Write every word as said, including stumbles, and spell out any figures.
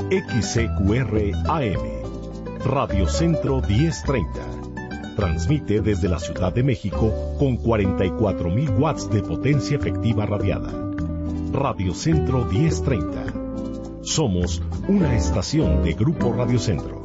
X C Q R A M, Radio Centro diez treinta. Transmite desde la Ciudad de México con cuarenta y cuatro mil watts de potencia efectiva radiada. Radio Centro diez treinta. Somos una estación de Grupo Radio Centro.